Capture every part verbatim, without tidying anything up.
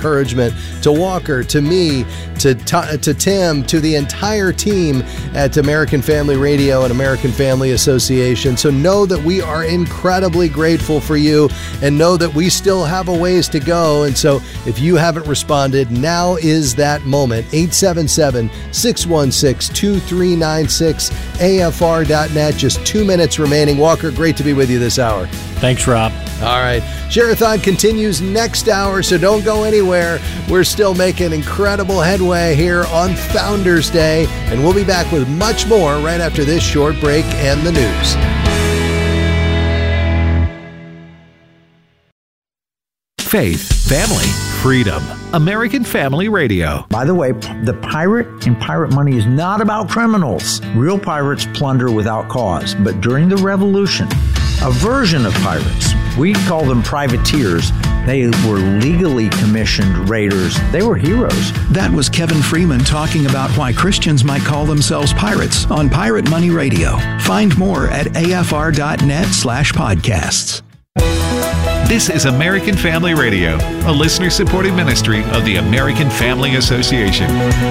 encouragement to Walker, to me, to, to Tim, to the entire team at American Family Radio and American Family Association. So know that we are incredibly grateful for you, and know that we still have a ways to go. And so if you haven't responded, now is that moment. eight seven seven, six one six, two three nine six, A F R dot net. Just two minutes remaining. Walker, great to be with you this hour. Thanks, Rob. All right. Share-a-thon continues next hour, so don't go anywhere. We're still making incredible headway here on Founders Day, and we'll be back with much more right after this short break and the news. Faith, family, freedom. American Family Radio. By the way, the pirate in Pirate Money is not about criminals. Real pirates plunder without cause. But during the Revolution, a version of pirates, we call them privateers. They were legally commissioned raiders. They were heroes. That was Kevin Freeman talking about why Christians might call themselves pirates on Pirate Money Radio. Find more at afr.net slash podcasts. This is American Family Radio, a listener-supported ministry of the American Family Association.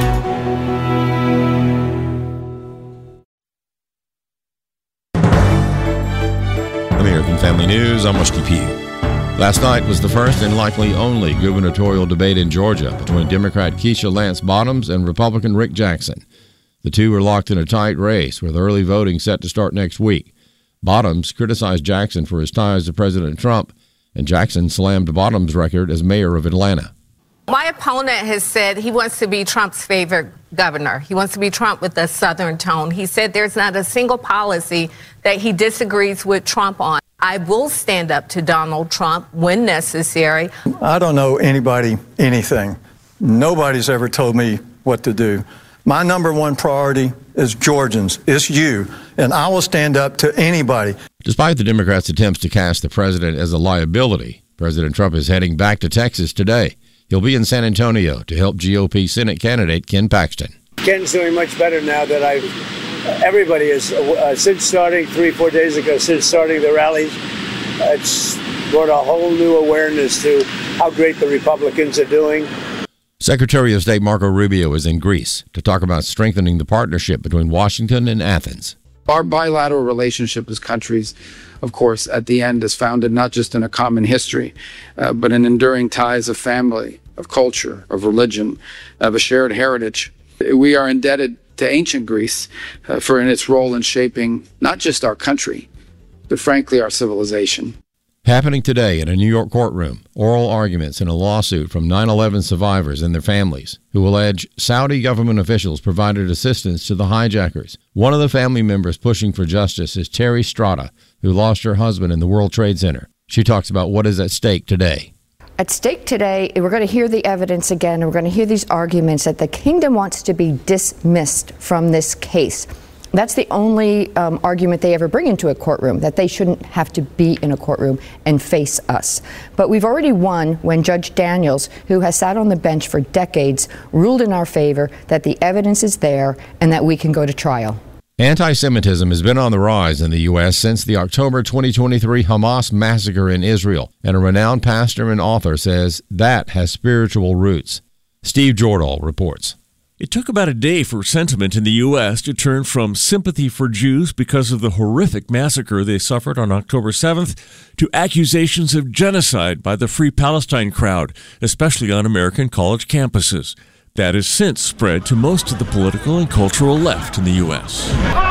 American Family News, I'm Rusty Pugh. Last night was the first and likely only gubernatorial debate in Georgia between Democrat Keisha Lance Bottoms and Republican Rick Jackson. The two are locked in a tight race with early voting set to start next week. Bottoms criticized Jackson for his ties to President Trump, and Jackson slammed Bottoms' record as mayor of Atlanta. My opponent has said he wants to be Trump's favorite governor. He wants to be Trump with a Southern tone. He said there's not a single policy that he disagrees with Trump on. I will stand up to Donald Trump when necessary. I don't know anybody anything. Nobody's ever told me what to do. My number one priority is Georgians. It's you. And I will stand up to anybody. Despite the Democrats' attempts to cast the president as a liability, President Trump is heading back to Texas today. He'll be in San Antonio to help G O P Senate candidate Ken Paxton. Ken's doing much better now that I've, everybody is, uh, since starting three, four days ago, since starting the rallies, uh, it's brought a whole new awareness to how great the Republicans are doing. Secretary of State Marco Rubio is in Greece to talk about strengthening the partnership between Washington and Athens. Our bilateral relationship as countries, of course, at the end is founded not just in a common history, uh, but in enduring ties of family, of culture, of religion, of a shared heritage. We are indebted to ancient Greece uh, for in its role in shaping not just our country, but frankly our civilization. Happening today in a New York courtroom, oral arguments in a lawsuit from nine eleven survivors and their families who allege Saudi government officials provided assistance to the hijackers. One of the family members pushing for justice is Terry Strada, who lost her husband in the World Trade Center. She talks about what is at stake today. At stake today, we're going to hear the evidence again, and we're going to hear these arguments that the kingdom wants to be dismissed from this case. That's the only um, argument they ever bring into a courtroom, that they shouldn't have to be in a courtroom and face us. But we've already won when Judge Daniels, who has sat on the bench for decades, ruled in our favor that the evidence is there and that we can go to trial. Anti-Semitism has been on the rise in the U S since the October twenty twenty-three Hamas massacre in Israel, and a renowned pastor and author says that has spiritual roots. Steve Jordahl reports. It took about a day for sentiment in the U S to turn from sympathy for Jews because of the horrific massacre they suffered on October seventh to accusations of genocide by the Free Palestine crowd, especially on American college campuses. That has since spread to most of the political and cultural left in the U S.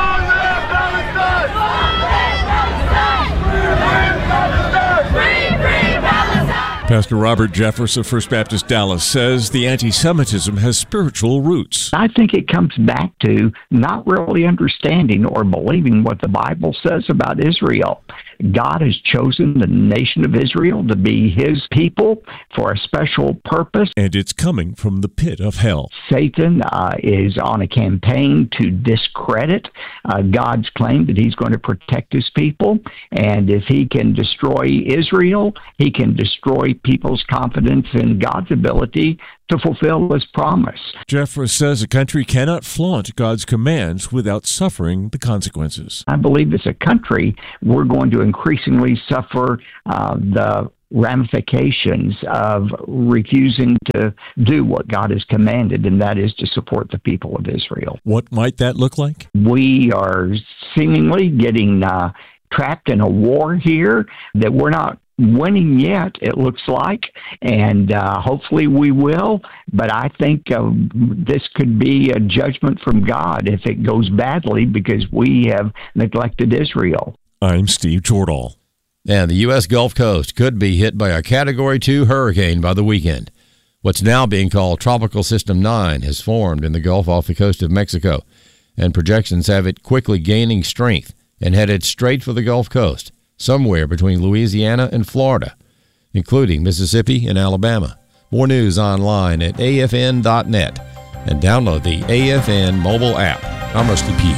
Pastor Robert Jeffress of First Baptist Dallas says the anti-Semitism has spiritual roots. I think it comes back to not really understanding or believing what the Bible says about Israel. God has chosen the nation of Israel to be his people for a special purpose. And it's coming from the pit of hell. Satan uh, is on a campaign to discredit uh, God's claim that he's going to protect his people. And if he can destroy Israel, he can destroy people's confidence in God's ability to fulfill his promise. Jeffress says a country cannot flaunt God's commands without suffering the consequences. I believe as a country, we're going to increasingly suffer uh, the ramifications of refusing to do what God has commanded, and that is to support the people of Israel. What might that look like? We are seemingly getting uh, trapped in a war here that we're not winning yet, it looks like, and uh, hopefully we will, but I think uh, this could be a judgment from God if it goes badly because we have neglected Israel. I'm Steve Jordahl. And the U S Gulf Coast could be hit by a Category two hurricane by the weekend. What's now being called Tropical System nine has formed in the Gulf off the coast of Mexico, and projections have it quickly gaining strength and headed straight for the Gulf Coast, somewhere between Louisiana and Florida, including Mississippi and Alabama. More news online at A F N dot net and download the A F N mobile app. I'm Rusty Pugh.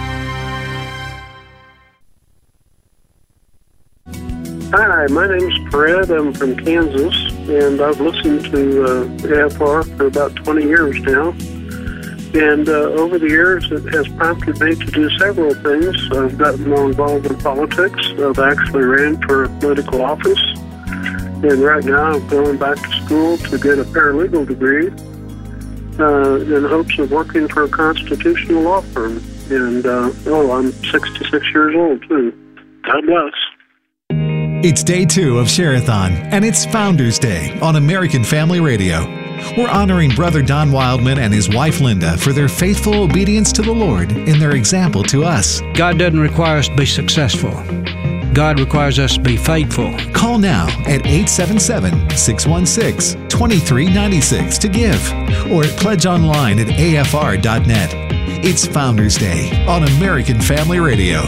Hi, my name's Fred. I'm from Kansas, and I've listened to uh, A F R for about twenty years now. And uh, over the years, it has prompted me to do several things. I've gotten more involved in politics. I've actually ran for a political office. And right now, I'm going back to school to get a paralegal degree uh, in hopes of working for a constitutional law firm. And, uh, oh, I'm sixty-six years old, too. God bless. It's day two of Share-a-thon, and it's Founders Day on American Family Radio. We're honoring Brother Don Wildman and his wife Linda for their faithful obedience to the Lord in their example to us. God doesn't require us to be successful. God requires us to be faithful. Call now at eight seven seven, six one six, two three nine six to give, or at pledge online at A F R dot net. It's Founders Day on American Family Radio.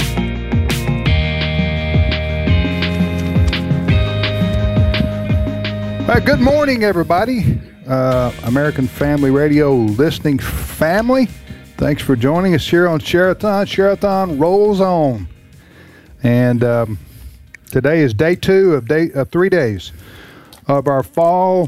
Uh, good morning, everybody. Uh, American Family Radio listening family. Thanks for joining us here on Share-a-thon. Share-a-thon rolls on. And um, today is day two of day of three days of our fall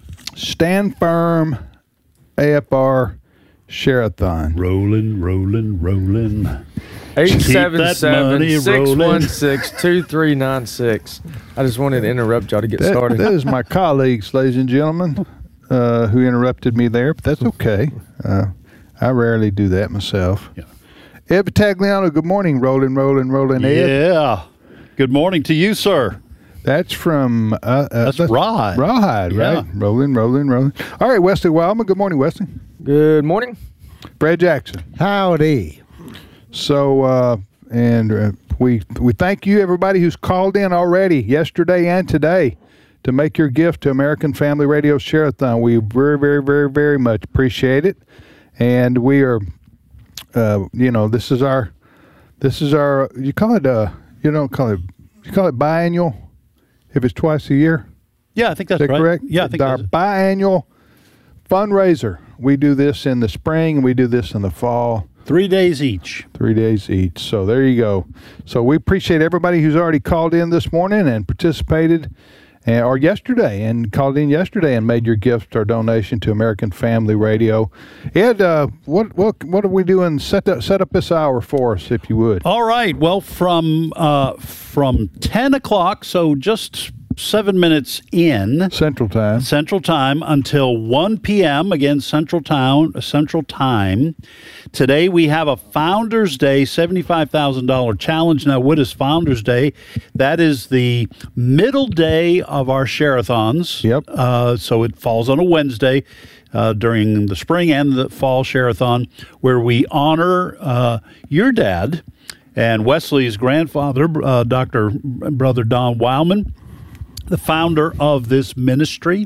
Stand Firm A F R Share-a-thon. Rolling, rolling, rolling. eight seven seven, six one six, two three nine six. I just wanted to interrupt y'all to get that, started. That is my colleagues, ladies and gentlemen, uh, who interrupted me there, but that's okay. Uh, I rarely do that myself. Yeah. Ed Tagliano, good morning. Rolling, rolling, rolling, Ed. Yeah. Good morning to you, sir. That's from... Uh, uh, that's, that's Rawhide. Rawhide, right? Yeah. Rolling, rolling, rolling. All right, Wesley Wildman. Good morning, Wesley. Good morning. Brad Jackson. Howdy. So, uh, and uh, we we thank you, everybody who's called in already, yesterday and today, to make your gift to American Family Radio Share-a-thon. We very, very, very, very much appreciate it. And we are, uh, you know, this is our, this is our, you call it, uh, you don't call it, you call it biannual, if it's twice a year? Yeah, I think that's is that right. correct? Yeah, I think our that's biannual fundraiser. We do this in the spring, and we do this in the fall. Three days each. Three days each. So there you go. So we appreciate everybody who's already called in this morning and participated, uh, or yesterday, and called in yesterday and made your gift or donation to American Family Radio. Ed, uh, what what what are we doing? Set up set up this hour for us, if you would. All right. Well, from uh, from ten o'clock, so just seven minutes in Central Time. Central Time until one p.m. Again, Central Town, Central Time. Today we have a Founders Day seventy-five thousand dollars challenge. Now, what is Founders Day? That is the middle day of our share-a-thons. Yep. Uh, so it falls on a Wednesday uh, during the spring and the fall share-a-thon, where we honor uh, your dad and Wesley's grandfather, uh, Doctor Brother Don Wildman, the founder of this ministry.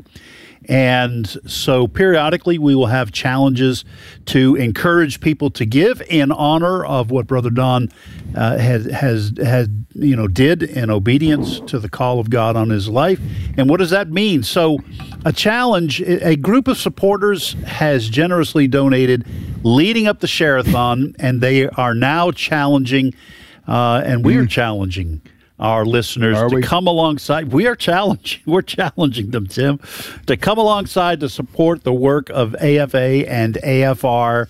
And so periodically we will have challenges to encourage people to give in honor of what Brother Don uh, has, has, has, you know, did in obedience to the call of God on his life. And what does that mean? So a challenge, a group of supporters has generously donated leading up the Share-a-thon, and they are now challenging, uh, and we are challenging our listeners are to we? come alongside. We are challenging. We're challenging them, Tim, to come alongside to support the work of A F A and A F R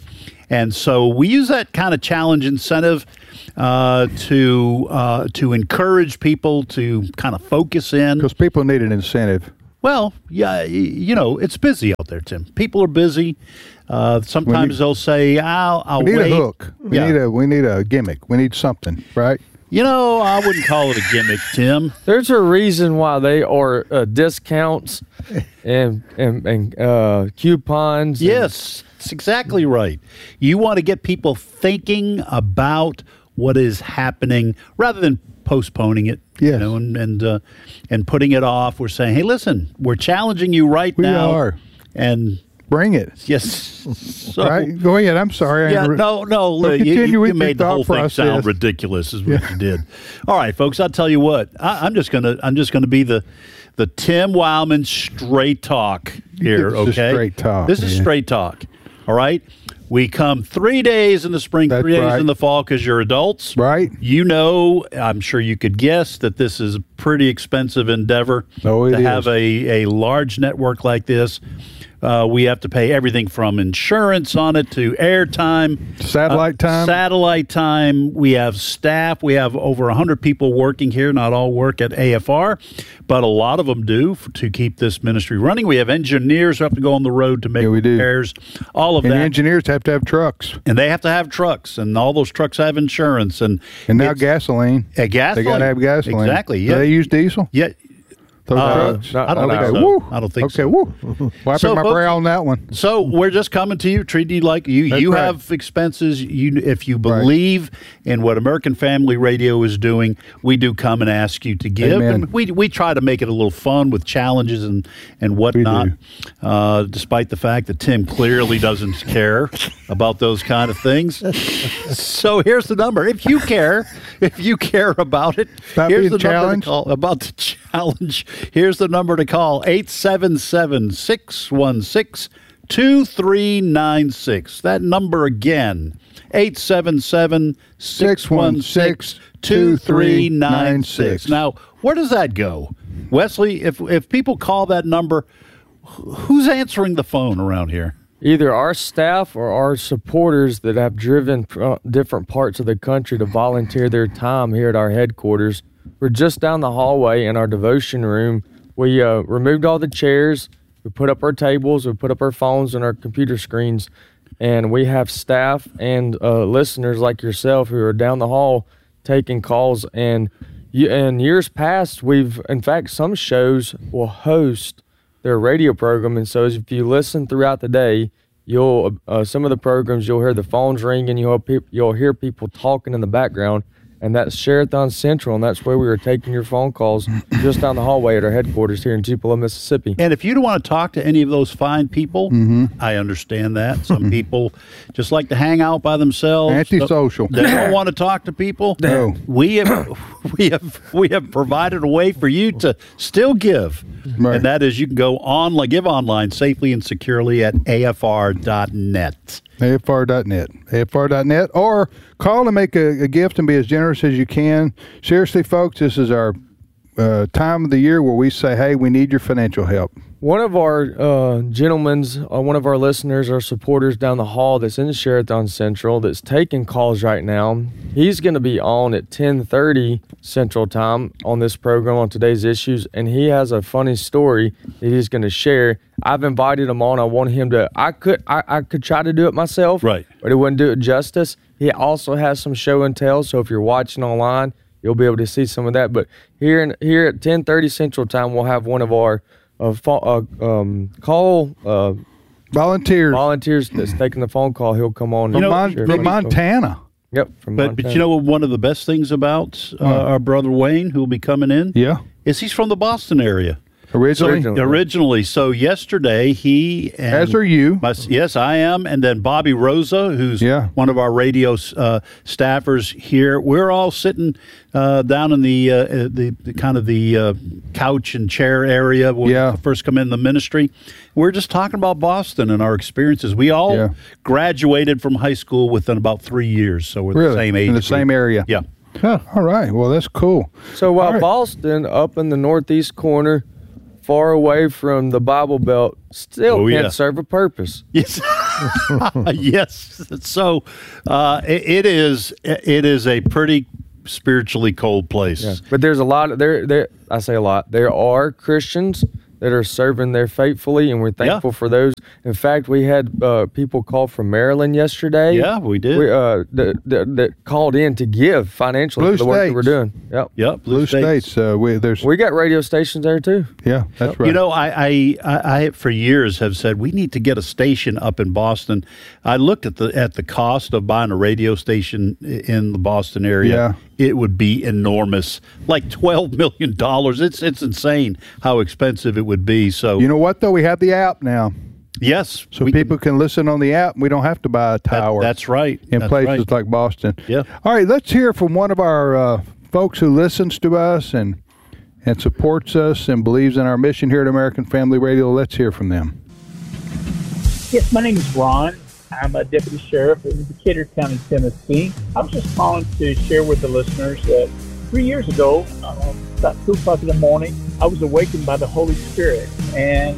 And so we use that kind of challenge incentive uh, to uh, to encourage people to kind of focus in. Because people need an incentive. Well, yeah, you know, it's busy out there, Tim. People are busy. Uh, sometimes need, they'll say, "I'll, I'll we need wait." a hook. We yeah. need a we need a gimmick. We need something, right? You know, I wouldn't call it a gimmick, Tim. There's a reason why they are uh, discounts and and, and uh, coupons. Yes, that's exactly right. You want to get people thinking about what is happening rather than postponing it. Yes. You know, and and uh, and putting it off. We're saying, hey, listen, we're challenging you right we now. We are. And bring it. Yes. So, right. Go ahead. I'm sorry. Yeah, I, no, no. Well, you, you, you made the whole process. thing sound ridiculous, is what yeah. you did. All right, folks. I'll tell you what. I, I'm just gonna. I'm just gonna be the, the Tim Wildman straight talk here. This okay. Is straight talk. This is yeah. straight talk. All right. We come three days in the spring, That's three days right. in the fall because you're adults. Right. You know, I'm sure you could guess that this is a pretty expensive endeavor oh, it to is. have a, a large network like this. Uh, we have to pay everything from insurance on it to airtime. Satellite uh, time. Satellite time. We have staff. We have over one hundred people working here. Not all work at A F R, but a lot of them do for, to keep this ministry running. We have engineers who have to go on the road to make yeah, we do. repairs. All of and that. And engineers have to have trucks. And they have to have trucks. And all those trucks have insurance. And, and now gasoline. A gasoline. They got to have gasoline. Exactly. Yeah. Do they use diesel? Yeah. Those Uh, trucks? I don't okay. think so. Woo. I don't think okay. so. Woo. Wiping So, my folks, brow on that one. So we're just coming to you, treating you like you. That's you right. have expenses. You, if you believe right. in what American Family Radio is doing, we do come and ask you to give. Amen. And we we try to make it a little fun with challenges and and whatnot. Uh, despite the fact that Tim clearly doesn't care about those kind of things. So here's the number. If you care, if you care about it, Stop here's the challenged. number to call about the challenge. Here's the number to call: eight seven seven, six one six, two three nine six. That number again, eight seven seven, six one six, two three nine six. Now, where does that go? Wesley, if if people call that number, who's answering the phone around here? Either our staff or our supporters that have driven uh, different parts of the country to volunteer their time here at our headquarters. We're just down the hallway in our devotion room. We uh, removed all the chairs. We put up our tables. We put up our phones and our computer screens. And we have staff and uh, listeners like yourself who are down the hall taking calls. And you, in years past, we've, in fact, some shows will host their radio program. And so if you listen throughout the day, you'll uh, some of the programs, you'll hear the phones ringing. You'll, pe- you'll hear people talking in the background. And that's Sherathon Central, and that's where we were taking your phone calls just down the hallway at our headquarters here in Tupelo, Mississippi. And if you don't want to talk to any of those fine people, mm-hmm. I understand that. Some people just like to hang out by themselves. Antisocial. They don't want to talk to people. No. We have, we have, we have provided a way for you to still give. Right. And that is you can go online, give online safely and securely at A F R dot net. A F R dot net. A F R dot net. Or call and make a, a gift and be as generous as you can. Seriously, folks, this is our uh, time of the year where we say, hey, we need your financial help. One of our uh, gentlemen's, uh, one of our listeners, our supporters down the hall that's in Sherathon Central that's taking calls right now, he's going to be on at ten thirty Central Time on this program on Today's Issues, and he has a funny story that he's going to share. I've invited him on. I want him to, I could I, I could try to do it myself, right? But it wouldn't do it justice. He also has some show and tell, so if you're watching online, you'll be able to see some of that. But here in, here at ten thirty Central Time, we'll have one of our uh, fo- uh, um, call uh, volunteers volunteers that's taking the phone call. He'll come on. From, Mon- from Montana. Yep, from but, Montana. But you know one of the best things about uh, uh, our brother Wayne, who will be coming in? Yeah. Is he's from the Boston area. Originally? So, originally. So yesterday, he and... As are you. My, yes, I am. And then Bobby Rosa, who's yeah. one of our radio uh, staffers here. We're all sitting uh, down in the, uh, the the kind of the uh, couch and chair area when yeah. we first come in the ministry. We're just talking about Boston and our experiences. We all yeah. graduated from high school within about three years. So we're really? the same age. In the group. same area. Yeah. Huh. All right. Well, that's cool. So while right. Boston, up in the northeast corner, far away from the Bible Belt, still oh, can't yeah. serve a purpose. Yes. Yes. So uh, it, it is it is a pretty spiritually cold place. Yeah. But there's a lot of there there I say a lot. There are Christians that are serving there faithfully, and we're thankful yeah. for those. In fact, we had uh, people call from Maryland yesterday. Yeah, we did. We, uh, that, that, that called in to give financially Blue for the work States. that we're doing. Yep. Yep. Blue, Blue States. States uh, we there's we got radio stations there too. Yeah, that's yep. right. You know, I, I, I, I for years have said we need to get a station up in Boston. I looked at the at the cost of buying a radio station in the Boston area. Yeah. It would be enormous, like twelve million dollars. It's it's insane how expensive it would be. So you know what though, we have the app now. Yes, so people can, can listen on the app. We don't have to buy a tower. That, that's right. In that's places right. like Boston. Yeah. All right, let's hear from one of our uh, folks who listens to us and and supports us and believes in our mission here at American Family Radio. Let's hear from them. Yes, my name is Ron. I'm a deputy sheriff in Decatur County, Tennessee. I was just calling to share with the listeners that three years ago, uh, about two o'clock in the morning, I was awakened by the Holy Spirit, and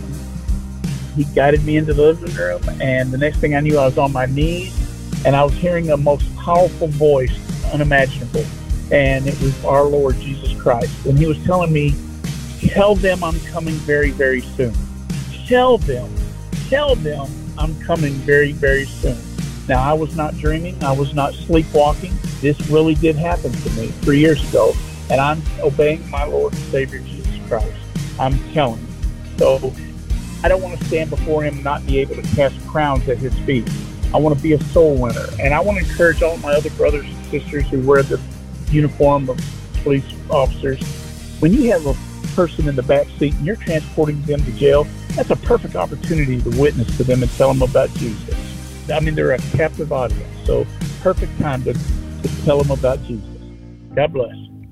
He guided me into the living room, and the next thing I knew, I was on my knees, and I was hearing the most powerful voice unimaginable, and it was our Lord Jesus Christ, and He was telling me, tell them I'm coming very, very soon. Tell them, tell them I'm coming very, very soon. Now, I was not dreaming. I was not sleepwalking. This really did happen to me three years ago, and I'm obeying my Lord and Savior, Jesus Christ. I'm telling you. So I don't want to stand before Him and not be able to cast crowns at His feet. I want to be a soul winner, and I want to encourage all my other brothers and sisters who wear the uniform of police officers. When you have a person in the back seat and you're transporting them to jail, that's a perfect opportunity to witness to them and tell them about Jesus. I mean, they're a captive audience, so perfect time to, to tell them about Jesus. God bless.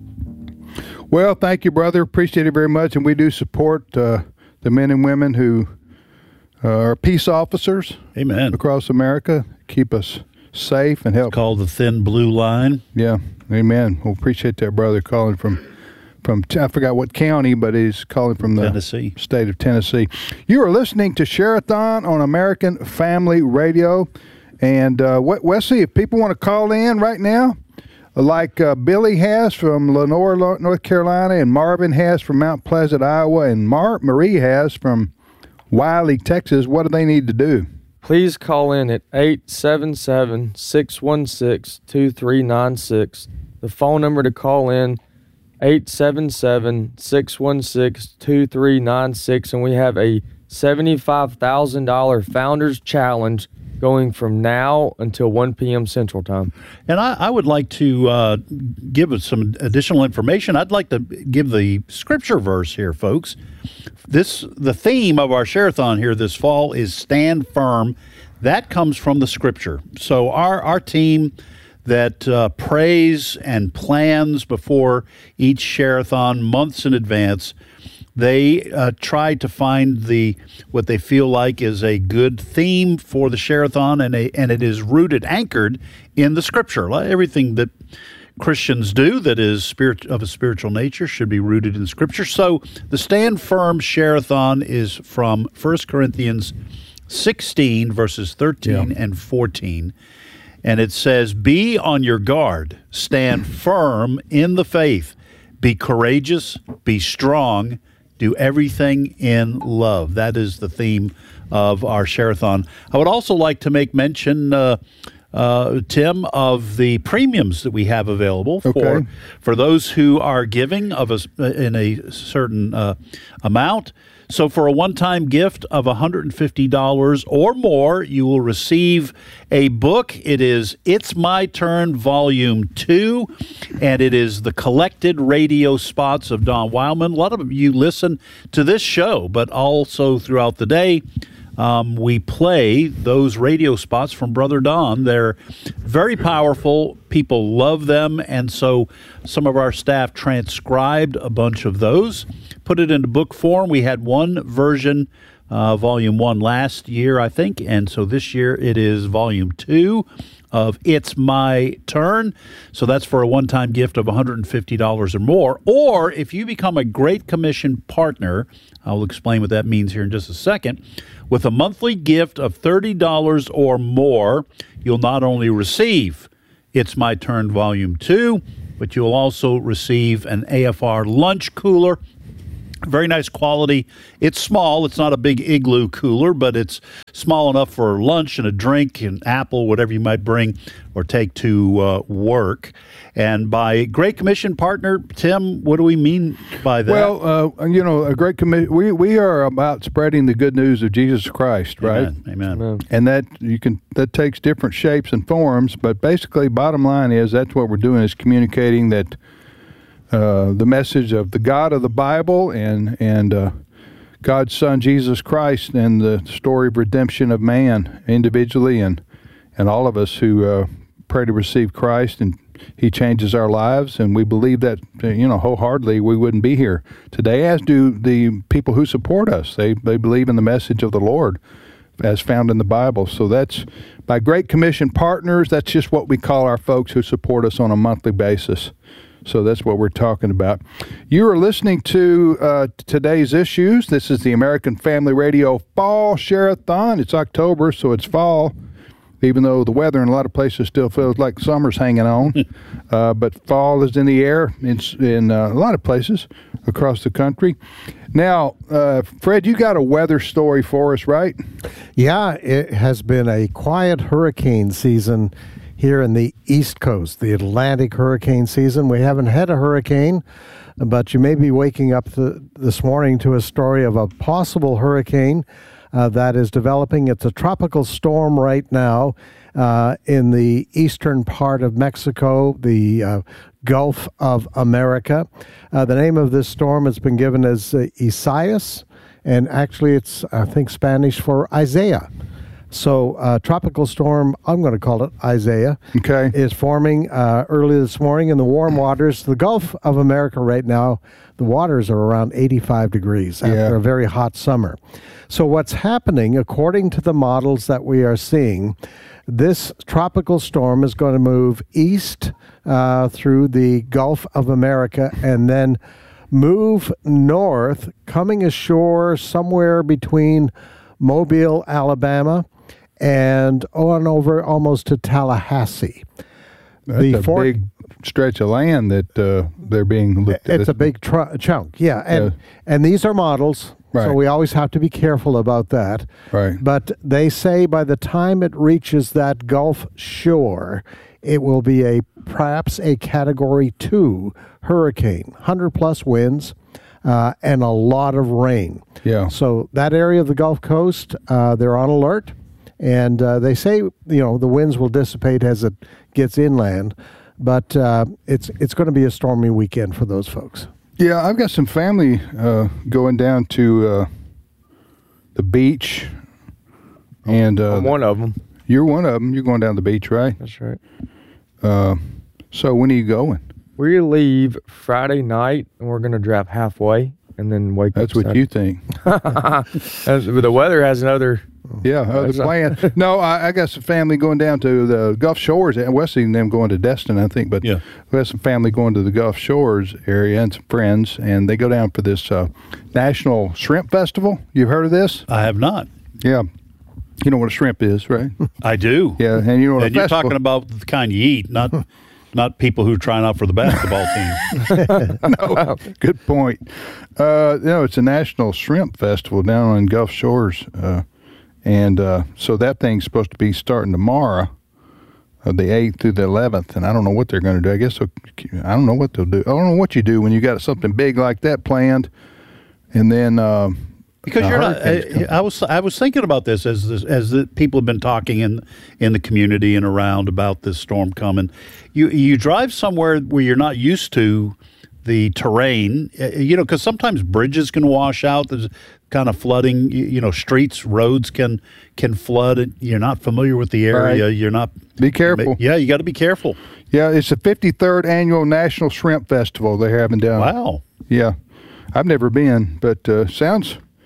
Well, thank you, brother. Appreciate it very much, and we do support uh, the men and women who uh, are peace officers. Amen. Across America, keep us safe and help. It's called the Thin Blue Line. Yeah, amen. Well, appreciate that, brother, calling from. From I forgot what county, but he's calling from the Tennessee. state of Tennessee. You are listening to Share-a-thon on American Family Radio. And uh, Wesley, if people want to call in right now, like uh, Billy has from Lenore, North Carolina, and Marvin has from Mount Pleasant, Iowa, and Mar- Marie has from Wiley, Texas, what do they need to do? Please call in at eight seven seven, six one six, two three nine six. The phone number to call in, eight seven seven, six one six, two three nine six, and we have a seventy-five thousand dollars Founders Challenge going from now until one p.m. Central Time. And I, I would like to uh, give us some additional information. I'd like to give the scripture verse here, folks. This the theme of our Share-a-thon here this fall is Stand Firm. That comes from the scripture. So our, our team that uh, prays and plans before each Share-a-thon months in advance. They uh, try to find the what they feel like is a good theme for the Share-a-thon, and a, and it is rooted, anchored in the Scripture. Everything that Christians do that is spirit of a spiritual nature should be rooted in Scripture. So the Stand Firm Share-a-thon is from First Corinthians sixteen, verses thirteen yeah. and fourteen. And it says, be on your guard, stand firm in the faith, be courageous, be strong, do everything in love. That is the theme of our Share-a-thon. I would also like to make mention, uh, uh, Tim, of the premiums that we have available for okay. for those who are giving of a, in a certain uh, amount. So for a one-time gift of one hundred fifty dollars or more, you will receive a book. It is It's My Turn, Volume two, and it is the collected radio spots of Don Wildman. A lot of you listen to this show, but also throughout the day, um, we play those radio spots from Brother Don. They're very powerful. People love them, and so some of our staff transcribed a bunch of those, put it into book form. We had one version uh, volume one last year, I think, and so this year it is volume two of It's My Turn. So that's for a one-time gift of one hundred fifty dollars or more. Or if you become a Great Commission partner, I'll explain what that means here in just a second, with a monthly gift of thirty dollars or more, you'll not only receive It's My Turn Volume two, but you'll also receive an A F R lunch cooler. Very nice quality. It's small. It's not a big igloo cooler, but it's small enough for lunch and a drink and apple, whatever you might bring or take to uh, work. And by Great Commission partner, Tim, what do we mean by that? Well, uh, you know, a Great Commission, we, we are about spreading the good news of Jesus Christ, right? Amen. Amen. Amen. And that you can that takes different shapes and forms, but basically, bottom line is that's what we're doing is communicating that uh, the message of the God of the Bible and and uh, God's Son Jesus Christ and the story of redemption of man individually and and all of us who uh, pray to receive Christ and He changes our lives, and we believe that, you know, wholeheartedly we wouldn't be here today, as do the people who support us. They they believe in the message of the Lord as found in the Bible. So that's by Great Commission partners. That's just what we call our folks who support us on a monthly basis. So that's what we're talking about. You are listening to uh, today's issues. This is the American Family Radio Fall Share-a-thon. It's October, so it's fall, even though the weather in a lot of places still feels like summer's hanging on. uh, but fall is in the air in, in uh, a lot of places across the country. Now, uh, Fred, you got a weather story for us, right? Yeah, it has been a quiet hurricane season here in the East Coast, the Atlantic hurricane season. We haven't had a hurricane, but you may be waking up the, this morning to a story of a possible hurricane Uh, that is developing. It's a tropical storm right now uh, in the eastern part of Mexico, the uh, Gulf of America. Uh, the name of this storm has been given as uh, Isaias, and actually it's, I think, Spanish for Isaiah. So uh, tropical storm, I'm going to call it Isaiah, okay, is forming uh, early this morning in the warm waters. The Gulf of America right now, the waters are around eighty-five degrees after Yeah. a very hot summer. So what's happening, according to the models that we are seeing, this tropical storm is going to move east uh, through the Gulf of America and then move north, coming ashore somewhere between Mobile, Alabama, and on over almost to Tallahassee. That's the a fort- big stretch of land that uh, they're being looked at. It's a big tr- chunk, yeah. And Yeah. and these are models, so Right. we always have to be careful about that. Right. But they say by the time it reaches that Gulf shore, it will be a perhaps a Category two hurricane, one hundred plus winds, uh, and a lot of rain. Yeah. So that area of the Gulf Coast, uh, they're on alert, and uh, they say, you know, the winds will dissipate as it gets inland, but uh, it's it's going to be a stormy weekend for those folks. Yeah, I've got some family uh, going down to uh, the beach, and uh, I'm one of them. You're one of them. You're going down to the beach, right? That's right. Uh, so when are you going? We leave Friday night, and we're going to drive halfway, and then wake That's up. what Saturday. you think. As- but the weather has another. Yeah, other That's a- plan. No, I, I got some family going down to the Gulf Shores, and Wesley and them going to Destin, I think. But Yeah. we have some family going to the Gulf Shores area and some friends, and they go down for this uh, National Shrimp Festival. You've heard of this? I have not. Yeah. You know what a shrimp is, right? I do. Yeah, and you know what And a you're festival... talking about the kind you eat, not not people who are trying out for the basketball team. No, good point. Uh, you know, it's a National Shrimp Festival down on Gulf Shores, uh, and uh, so that thing's supposed to be starting tomorrow, uh, the eighth through the eleventh, and I don't know what they're going to do. I guess they'll, I don't know what they'll do. I don't know what you do when you got something big like that planned, and then uh, Because a you're not. hurricane's I, I was. I was thinking about this as this, as the people have been talking in in the community and around about this storm coming. You you drive somewhere where you're not used to the terrain. uh, You know, because sometimes bridges can wash out. There's kind of flooding. You, you know, streets, roads can can flood. And you're not familiar with the area. Right. You're not. Be careful. Yeah, you got to be careful. Yeah, it's the fifty-third annual National Shrimp Festival they're having down. Wow. Yeah, I've never been, but uh, sounds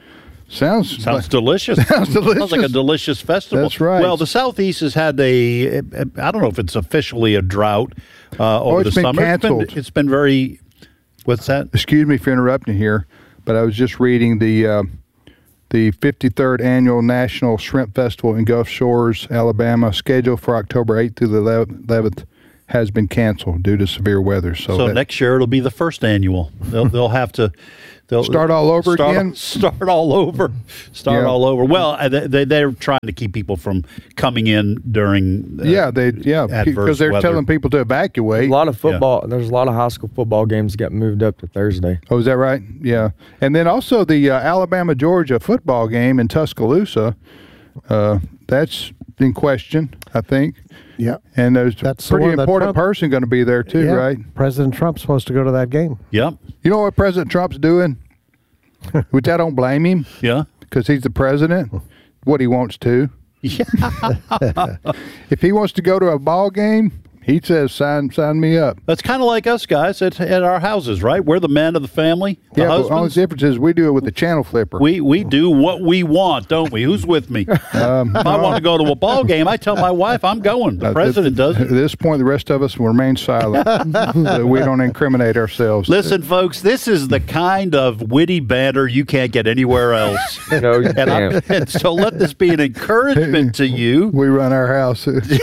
Sounds sounds like, delicious. Sounds delicious. Sounds like a delicious festival. That's right. Well, the Southeast has had a, I don't know if it's officially a drought uh, over oh, it's the been summer. Canceled. It's been, it's been very, what's that? Excuse me for interrupting here, but I was just reading the uh, the fifty-third Annual National Shrimp Festival in Gulf Shores, Alabama, scheduled for October eighth through the eleventh, has been canceled due to severe weather. So, So that, next year it'll be the first annual. They'll they'll have to they'll Start all over start, again? Start all over. Start Yeah. all over. Well, uh, they, they they're trying to keep people from coming in during uh, yeah, they yeah adverse because they're weather. telling people to evacuate. A lot of football. There's a lot of high school football games that got moved up to Thursday. Oh, is that right? Yeah, and then also the uh, Alabama Georgia football game in Tuscaloosa. Uh, that's in question, I think. Yeah, and there's That's a the pretty one that important Trump- person going to be there too, Yeah. right? President Trump's supposed to go to that game. Yep. You know what President Trump's doing? Which I don't blame him. Yeah. Because he's the president. What he wants to. Yeah. If he wants to go to a ball game, he says, "Sign, sign me up." That's kind of like us guys at, at our houses, right? We're the men of the family. The Yeah, but husbands. only difference is we do it with the channel flipper. We we do what we want, don't we? Who's with me? Um, if I want to go to a ball game, I tell my wife I'm going. The Uh, president does. At this point, the rest of us will remain silent so we don't incriminate ourselves. Listen, folks, this is the kind of witty banter you can't get anywhere else. No, you and, I, can't. and so let this be an encouragement to you. We run our house.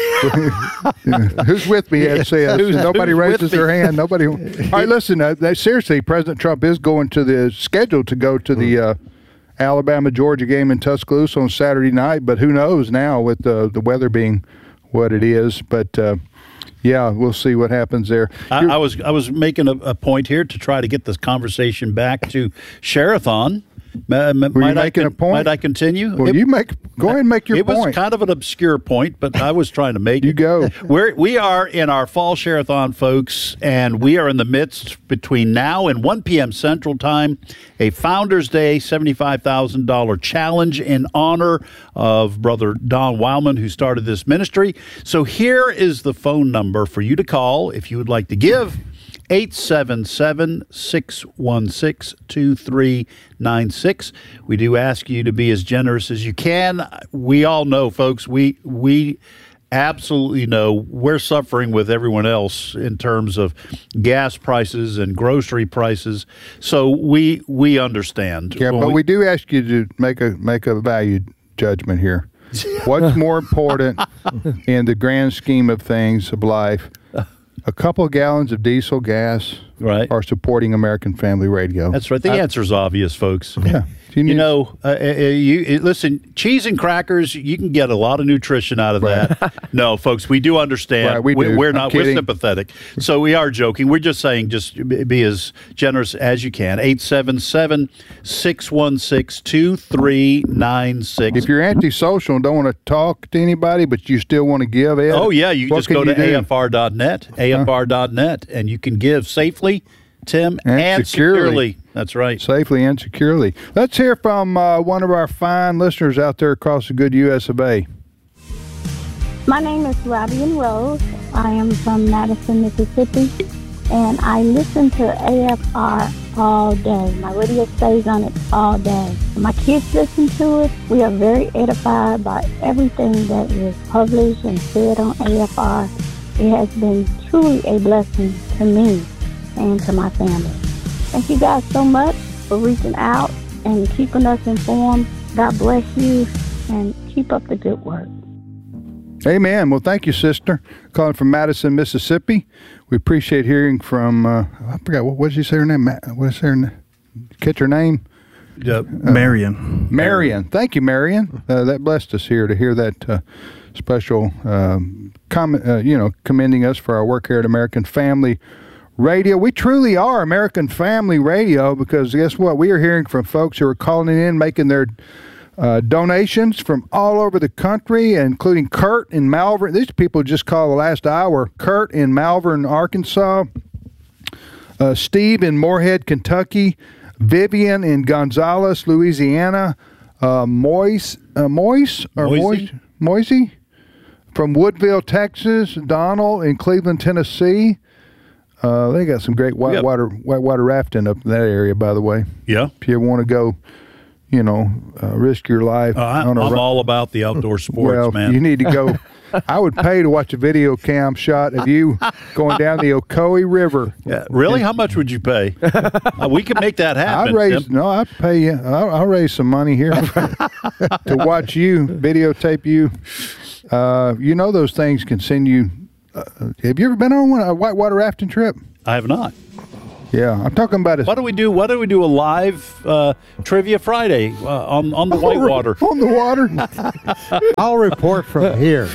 Who's with me? Ed says. Who's- Nobody who's with raises me? their hand. Nobody. All right, listen. Uh, they, seriously, President Trump is going to the scheduled to go to the uh, Alabama Georgia game in Tuscaloosa on Saturday night. But who knows now with the the weather being what it is. But uh, yeah, we'll see what happens there. I, I was I was making a, a point here to try to get this conversation back to Share-a-thon. Ma- ma- Were you might I making con- a point? Might I continue? Well, you make go ahead and make your it point. was kind of an obscure point, but I was trying to make You it. go. We're, we are in our fall Share-a-thon, folks, and we are in the midst between now and one p.m. Central Time, a Founders Day seventy-five thousand dollars challenge in honor of Brother Don Wildman, who started this ministry. So here is the phone number for you to call if you would like to give. eight seven seven, six one six, two three nine six. We do ask you to be as generous as you can. We all know, folks, we we absolutely know we're suffering with everyone else in terms of gas prices and grocery prices. So we we understand. Yeah, When but we do ask you to make a make a value judgment here. What's more important in the grand scheme of things of life? A couple of gallons of diesel gas, right, or supporting American Family Radio. That's right. The I- answer is obvious, folks. Yeah. You know, uh, uh, you uh, listen. Cheese and crackers, you can get a lot of nutrition out of that. No, folks, we do understand. Right, we do. We're I'm not. We're kidding. sympathetic. So we are joking. We're just saying, just be be as generous as you can. Eight seven seven six one six two three nine six. If you're antisocial and don't want to talk to anybody, but you still want to give, Ed, Oh yeah, you what just can go you to do? A F R dot net, A F R dot net, and you can give safely, Tim, and, And securely. securely. That's right. Safely and securely. Let's hear from uh, one of our fine listeners out there across the good U S of A. My name is Robbie Rose. I am from Madison, Mississippi, and I listen to A F R all day. My radio stays on it all day. My kids listen to it. We are very edified by everything that is published and said on A F R. It has been truly a blessing to me and to my family. Thank you guys so much for reaching out and keeping us informed. God bless you, and keep up the good work. Amen. Well, thank you, sister. Calling from Madison, Mississippi. We appreciate hearing from, uh, I forgot, what, what did you say her name? Ma- What is her name? Catch her name? Uh, Marion. Marion. Thank you, Marion. Uh, that blessed us here to hear that uh, special um, comment, uh, you know, commending us for our work here at American Family Radio. We truly are American Family Radio because guess what? We are hearing from folks who are calling in, making their uh, donations from all over the country, including Kurt in Malvern. These people just called the last hour. Kurt in Malvern, Arkansas. Uh, Steve in Moorhead, Kentucky. Vivian in Gonzales, Louisiana. Uh, Moise, uh, Moise or Moise, Moise? Moise from Woodville, Texas. Donald in Cleveland, Tennessee. Uh, they got some great whitewater whitewater rafting up in that area, by the way. Yeah. If you ever want to go you know, uh, risk your life. Uh, I, I'm on a run. all about the outdoor sports, well, man. You need to go. I would pay to watch a video cam shot of you going down the Ocoee River. Yeah, really? How much would you pay? uh, we can make that happen. I'd raise, no, I'd pay you. I'll, I'll raise some money here to watch you, videotape you. Uh, you know those things can send you. Uh, have you ever been on one, a whitewater rafting trip? I have not. Yeah, I'm talking about it. Why do we do? Why do we do a live uh, trivia Friday uh, on on the whitewater? On the water. I'll report from here.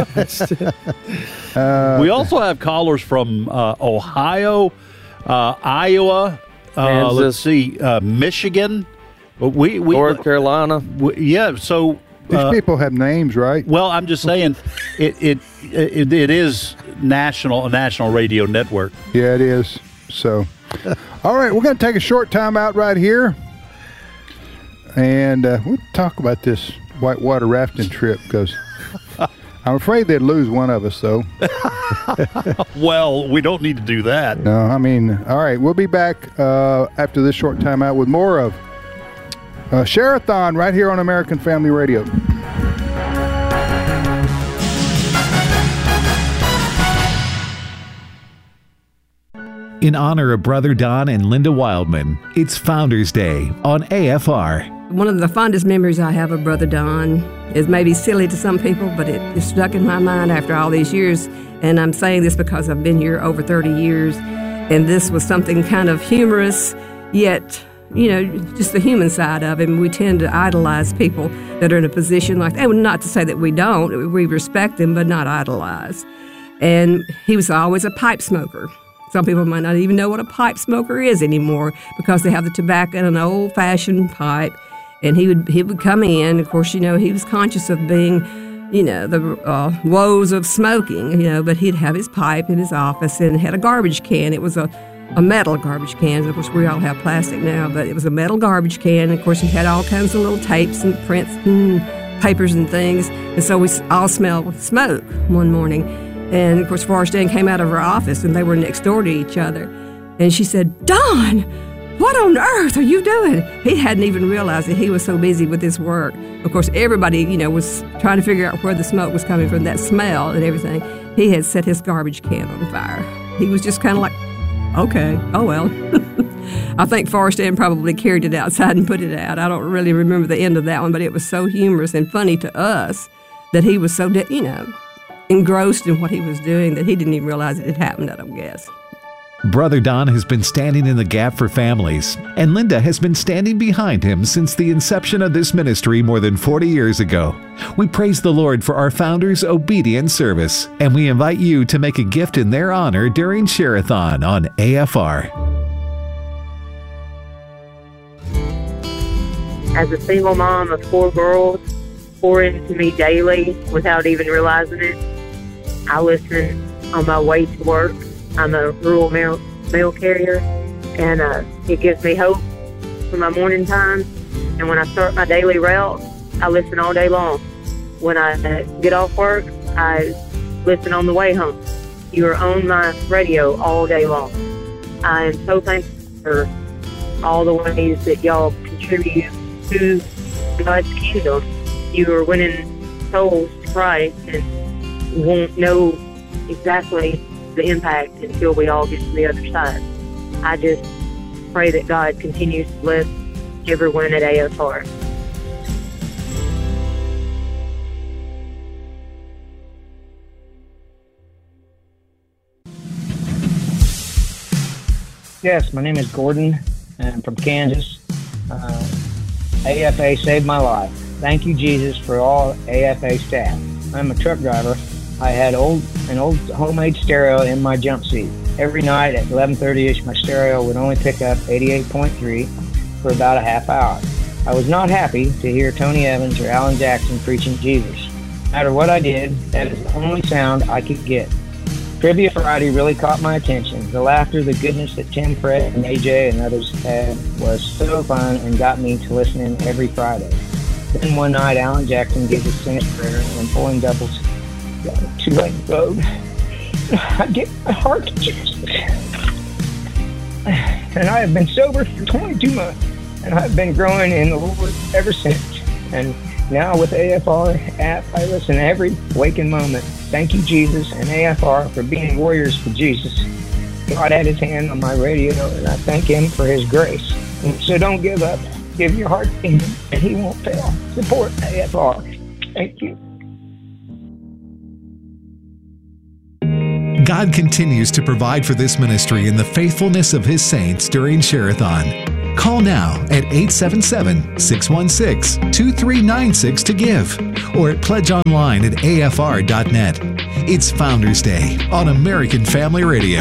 uh, we also have callers from uh, Ohio, uh, Iowa. Uh, let's see, uh, Michigan. We, we North Carolina. We, yeah. So these uh, people have names, right? Well, I'm just saying, it it, it it is national a national radio network. Yeah, it is. So. All right, we're going to take a short time out right here, and uh, we'll talk about this whitewater rafting trip because I'm afraid they'd lose one of us, though. Well, we don't need to do that. No, I mean, all right, we'll be back uh, after this short time out with more of uh, Share-a-thon right here on American Family Radio. In honor of Brother Don and Linda Wildman, it's Founders Day on A F R. One of the fondest memories I have of Brother Don is maybe silly to some people, but it is stuck in my mind after all these years. And I'm saying this because I've been here over thirty years, and this was something kind of humorous, yet, you know, just the human side of him. We tend to idolize people that are in a position like that. Not to say that we don't. We respect them, but not idolize. And he was always a pipe smoker. Some people might not even know what a pipe smoker is anymore because they have the tobacco in an old-fashioned pipe. And he would he would come in. Of course, you know, he was conscious of being, you know, the uh, woes of smoking, you know, but he'd have his pipe in his office and had a garbage can. It was a, a metal garbage can. Of course, we all have plastic now, but it was a metal garbage can. And, of course, he had all kinds of little tapes and prints and papers and things. And so we all smelled smoke one morning. And, of course, Forrest Ann came out of her office, and they were next door to each other. And she said, "Don, what on earth are you doing?" He hadn't even realized that he was so busy with his work. Of course, everybody, you know, was trying to figure out where the smoke was coming from, that smell and everything. He had set his garbage can on fire. He was just kind of like, okay, oh well. I think Forrest Ann probably carried it outside and put it out. I don't really remember the end of that one, but it was so humorous and funny to us that he was so, de- you know, engrossed in what he was doing that he didn't even realize it had happened, I don't guess. Brother Don has been standing in the gap for families, and Linda has been standing behind him since the inception of this ministry more than forty years ago. We praise the Lord for our founders' obedient service, and we invite you to make a gift in their honor during Share-a-thon on A F R. As a single mom of four girls, pour into me daily without even realizing it. I listen on my way to work. I'm a rural mail, mail carrier, and uh, it gives me hope for my morning time. And when I start my daily route, I listen all day long. When I uh, get off work, I listen on the way home. You are on my radio all day long. I am so thankful for all the ways that y'all contribute to God's kingdom. You are winning souls to Christ and won't know exactly the impact until we all get to the other side. I just pray that God continues to bless everyone at A F R. Yes, my name is Gordon. I'm from Kansas. Uh, A F A saved my life. Thank you, Jesus, for all A F A staff. I'm a truck driver. I had old an old homemade stereo in my jump seat. Every night at eleven thirty-ish, my stereo would only pick up eighty-eight point three for about a half hour. I was not happy to hear Tony Evans or Alan Jackson preaching Jesus. No matter what I did, that is the only sound I could get. Trivia Friday really caught my attention. The laughter, the goodness that Tim, Fred, and A J and others had was so fun and got me to listen in every Friday. Then one night, Alan Jackson gave his sinner's prayer and pulling doubles down a two-lane road. I get my heart to Jesus. And I have been sober for twenty-two months. and I've been growing in the Lord ever since. And now with the A F R app, I listen every waking moment. Thank you, Jesus, and A F R for being warriors for Jesus. God had his hand on my radio, and I thank him for his grace. And so don't give up. Give your heart to him, and he won't fail. Support A F R. Thank you. God continues to provide for this ministry in the faithfulness of his saints during Share-a-thon. Call now at eight seven seven, six one six, two three nine six to give or at pledge online at A F R dot net. It's Founders Day on American Family Radio.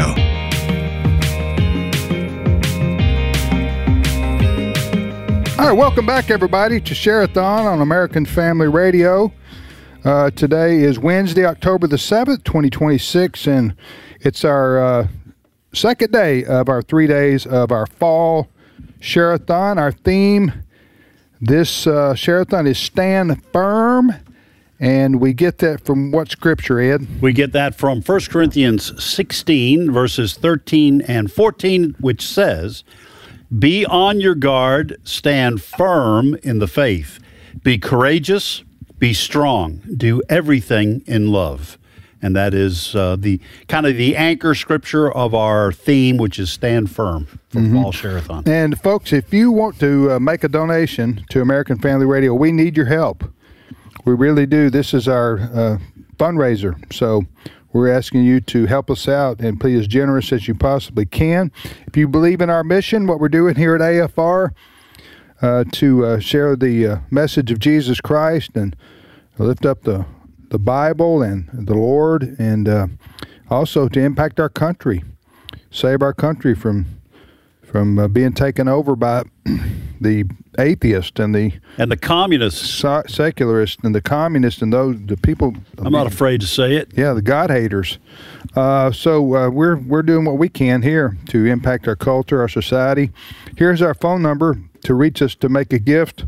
All right, welcome back, everybody, to Share-a-thon on American Family Radio. Uh, today is Wednesday, October the seventh, twenty twenty-six, and it's our uh, second day of our three days of our fall Share-a-thon. Our theme this uh, Share-a-thon is Stand Firm, and we get that from what scripture, Ed? We get that from First Corinthians sixteen, verses thirteen and fourteen, which says, "Be on your guard, stand firm in the faith. Be courageous, be strong, do everything in love." And that is uh, the kind of the anchor scripture of our theme, which is Stand Firm for Mhm. Fall Share-a-thon. And folks, if you want to uh, make a donation to American Family Radio, we need your help. We really do. This is our uh, fundraiser. So we're asking you to help us out and be as generous as you possibly can. If you believe in our mission, what we're doing here at A F R, uh, to uh, share the uh, message of Jesus Christ and lift up the the Bible and the Lord, and uh, also to impact our country, save our country from from uh, being taken over by the atheists and the and the communists, se- secularists, and the communists, and those the people. I'm not afraid to say it. Yeah, the God haters. Uh, so uh, we're we're doing what we can here to impact our culture, our society. Here's our phone number to reach us to make a gift.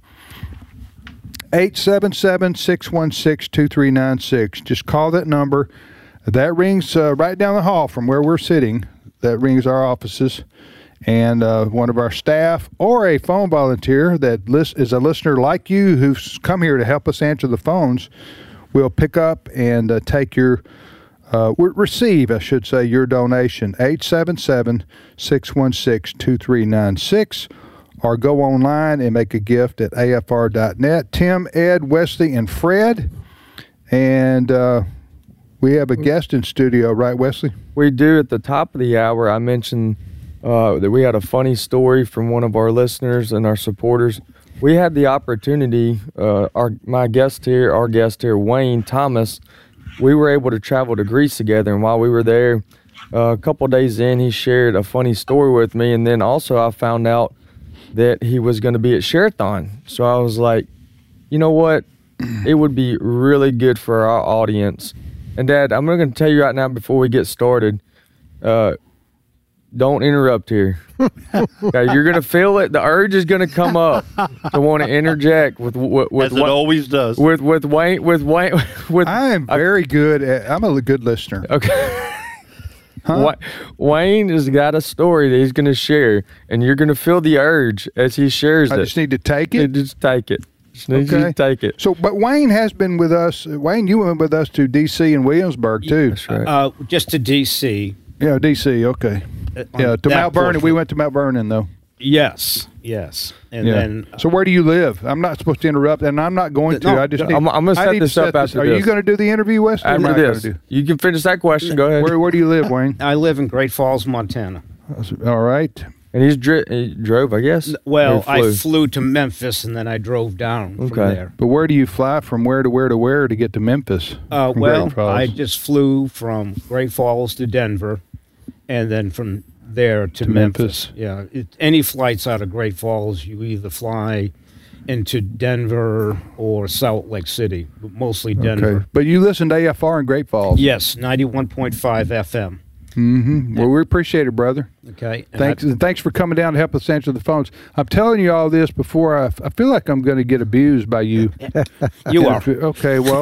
eight seven seven, six one six, two three nine six. Just call that number. That rings uh, right down the hall from where we're sitting. That rings our offices. And uh, one of our staff or a phone volunteer that list, is a listener like you who's come here to help us answer the phones will pick up and uh, take your, uh, receive, I should say, your donation. eight seven seven, six one six, two three nine six. Or go online and make a gift at A F R dot net. Tim, Ed, Wesley, and Fred. And uh, we have a guest in studio, right, Wesley? We do. At the top of the hour, I mentioned uh, that we had a funny story from one of our listeners and our supporters. We had the opportunity, uh, our my guest here, our guest here, Wayne Thomas, we were able to travel to Greece together. And while we were there, uh, a couple days in, he shared a funny story with me. And then also I found out that he was going to be at Share-a-thon. So I was like, you know what? It would be really good for our audience. And Dad, I'm going to tell you right now before we get started, uh, don't interrupt here. Okay, you're going to feel it. The urge is going to come up to want to interject with with, with As it what, always does. With with Wayne with Wayne with. I am very good at. I'm a good listener. Okay. Huh? Wayne has got a story that he's going to share, and you're going to feel the urge as he shares I it. just need to take it? Just take it. Just need you to take it. So, but Wayne has been with us. Wayne, you went with us to D C and Williamsburg, too. That's right. Uh, just to D C. Yeah, D C, okay. Uh, yeah, on to that Mount Vernon. portion. We went to Mount Vernon, though. Yes, yes. And yeah. then So where do you live? I'm not supposed to interrupt, and I'm not going to. No, I just need, I'm, I'm going to I set need this to up set after Are this. you going to do the interview, Wesley? or am I After gonna this. do- You can finish that question. Go ahead. Where, where do you live, Wayne? I live in Great Falls, Montana. All right. And he's dri- he drove, I guess? Well, Or he flew? I flew to Memphis and then I drove down from there. But where do you fly from where to where to where to get to Memphis? Uh, from well, Great Falls? I just flew from Great Falls to Denver, and then from there to, To Memphis. Yeah, it, any flights out of Great Falls, you either fly into Denver or Salt Lake City, but mostly Denver. Okay. But you listen to A F R in Great Falls. Yes, ninety-one point five F M. Mm-hmm. Well, we appreciate it, brother. Okay. and Thanks, I- and thanks for coming down to help us answer the phones. I'm telling you all this before I, I feel like I'm going to get abused by you. You are. Okay, well.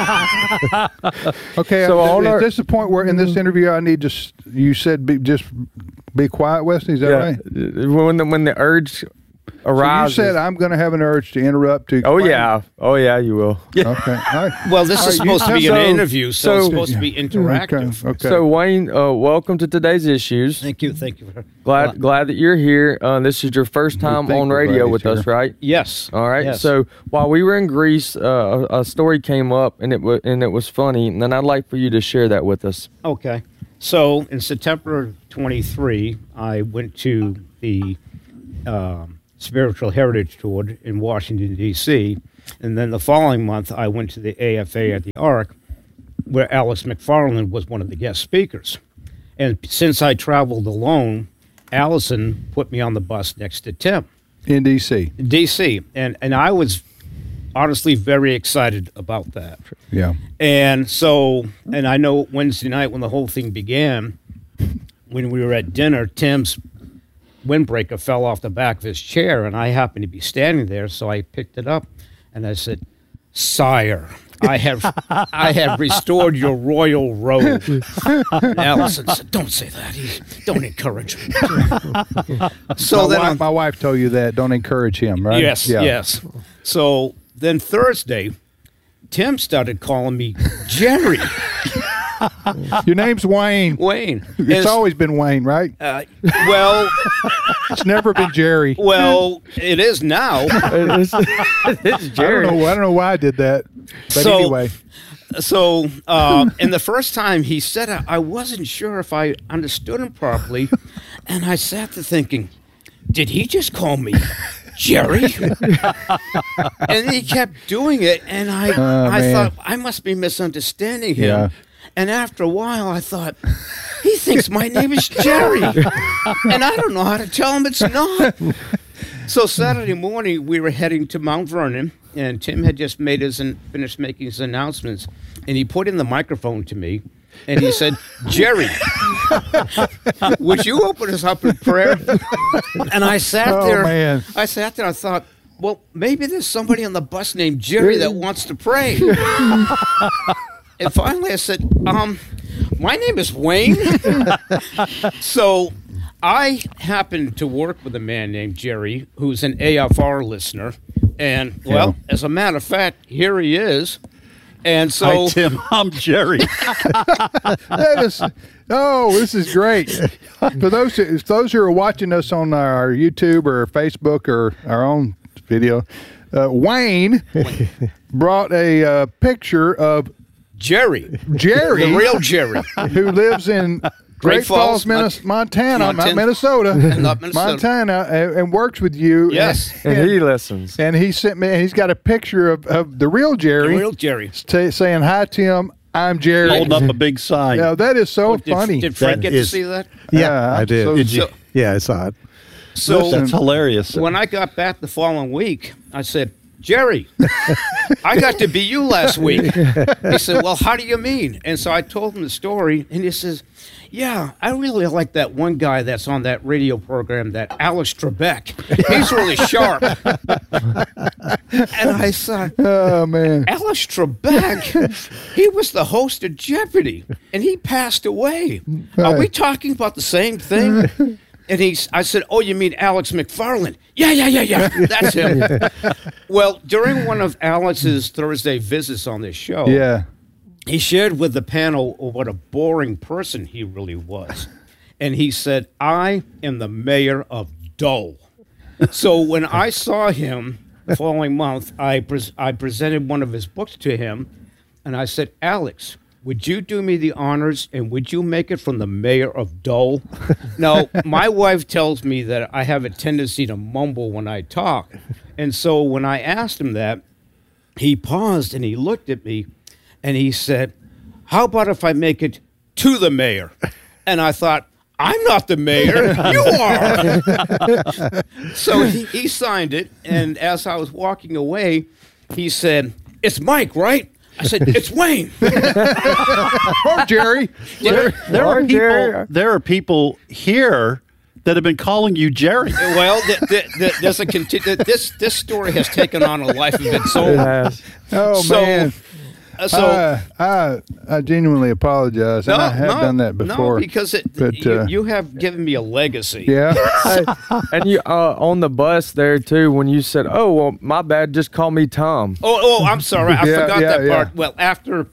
okay, So I, on is our- this the point where in this interview I need to, s- you said be, just be quiet, Wesley? Is that yeah. right? When the, when the urge arises. So you said I'm going to have an urge to interrupt to. Oh explain. yeah, oh yeah, you will. Okay. All right. Well, this All is right, you supposed to be tell- an interview, so, it's supposed to be Okay, interactive. okay. So Wayne, uh, welcome to today's issues. Thank you, thank you. For, Glad glad that you're here. Uh, this is your first time think on we're radio glad with he's us, here. right? Yes. All right. Yes. So while we were in Greece, uh, a, a story came up, and it was and it was funny, and then I'd like for you to share that with us. Okay. So in September twenty-three, I went to the um, Spiritual Heritage Tour in Washington, D C, and then the following month, I went to the A F A at the Ark, where Alex McFarland was one of the guest speakers. And since I traveled alone, Allison put me on the bus next to Tim. In D C. In D C. And, and I was honestly very excited about that. Yeah. And so, and I know Wednesday night when the whole thing began, when we were at dinner, Tim's windbreaker fell off the back of his chair, and I happened to be standing there, so I picked it up, and I said, "Sire, I have I have restored your royal robe." And Allison said, "Don't say that. He, don't encourage him." So my, then wife, on- my wife told you that. Don't encourage him, right? Yes, Yeah. yes. So then Thursday, Tim started calling me Jerry. Your name's Wayne. Wayne. It's always been Wayne, right? Uh, well, it's never been Jerry. Well, it is now. it's, it's Jerry. I don't know. I don't know why I did that. But So- anyway. So, uh, and the first time he said it, I wasn't sure if I understood him properly, and I sat there thinking, did he just call me Jerry? And he kept doing it, and I, Oh, I man. thought I must be misunderstanding him. Yeah. And after a while, I thought, he thinks my name is Jerry, and I don't know how to tell him it's not. So Saturday morning, we were heading to Mount Vernon, and Tim had just made his and finished making his announcements, and he put in the microphone to me, and he said, "Jerry, would you open us up in prayer?" And I sat Oh, there. man. I sat there. I thought, well, maybe there's somebody on the bus named Jerry that wants to pray. And finally, I said, um, my name is Wayne. So I happened to work with a man named Jerry, who's an A F R listener. And, well, Yeah. as a matter of fact, here he is. And so. Hi, Tim. I'm Jerry. That is, oh, this is great. For those who, if those who are watching us on our YouTube or Facebook or our own video, uh, Wayne brought a uh, picture of Jerry. Jerry. The real Jerry. Who lives in Great Falls, Minnes- Montana, not Minnesota, Not Minnesota. Montana, and, and works with you. Yes. And he listens. And he sent me. He's got a picture of, of the real Jerry. The real Jerry. Say, saying, "Hi, Tim. I'm Jerry." Holding up a big sign. Yeah, that is so Oh, did, funny. Did Fred That get is- to see that? Yeah, I did. so- Did you? so- Yeah, I saw it. So That's hilarious. when I got back the following week, I said, "Jerry, I got to be you last week." He said, "Well, how do you mean?" And so I told him the story, and he says, "Yeah, I really like that one guy that's on that radio program, that Alex Trebek. He's really sharp." And I said, Oh man. "Alex Trebek, he was the host of Jeopardy, and he passed away. Are we talking about the same thing?" And he's, I said, "Oh, you mean Alex McFarland?" "Yeah, yeah, yeah, yeah, that's him." Well, during one of Alex's Thursday visits on this show, Yeah. he shared with the panel what a boring person he really was. And he said, "I am the mayor of Dole." So when I saw him the following month, I, pres- I presented one of his books to him, and I said, "Alex, would you do me the honors, and would you make it from the mayor of Dole?" Now, my wife tells me that I have a tendency to mumble when I talk. And so when I asked him that, he paused and he looked at me and he said, "How about if I make it to the mayor?" And I thought, "I'm not the mayor, you are." So he, he signed it, and as I was walking away, he said, "It's Mike, right?" I said, "It's Wayne." Or Jerry. There, there are Or people. Jerry. There are people here that have been calling you Jerry. Well, th- th- th- there's a conti- th- this this story has taken on a life of its It own. has. Oh So, man. so uh, I I genuinely apologize, and no, I have no, done that before. No, because it, but, you, uh, you have given me a legacy. Yeah. And you uh, on the bus there too, when you said, "Oh, well, my bad, just call me Tom." Oh, oh, I'm sorry, I Yeah, forgot yeah, that yeah. part. Well, after